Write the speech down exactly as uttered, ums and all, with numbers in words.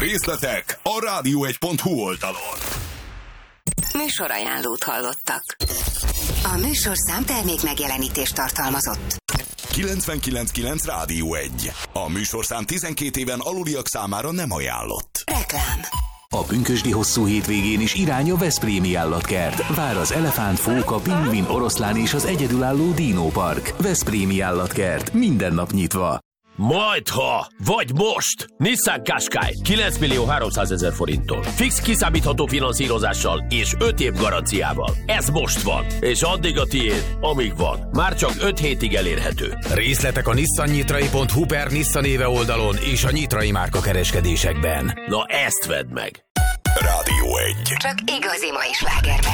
Részletek a rádió egy pont hu oldalon. Műsorajánlót hallottak. A műsorszám termék megjelenítést tartalmazott. kilencvenkilenc kilenc Rádió egy. A műsorszám tizenkét éven aluliak számára nem ajánlott. Reklám. A pünkösdi hosszú hétvégén is irány a veszprémi állatkert. Vár az elefánt, fóka, pingvin, oroszlán és az egyedülálló dinópark. Veszprémi állatkert. Minden nap nyitva. Majdha, vagy most! Nissan Qashqai kilenc millió háromszázezer forinttól. Fix kiszámítható finanszírozással és öt év garanciával. Ez most van, és addig a tiéd, amíg van. Már csak öt hétig elérhető. Részletek a nissan nyitrai pont hu per Nissan éve oldalon és a Nyitrai márka kereskedésekben. Na ezt vedd meg! Rádió egy. Csak igazi mai sláger.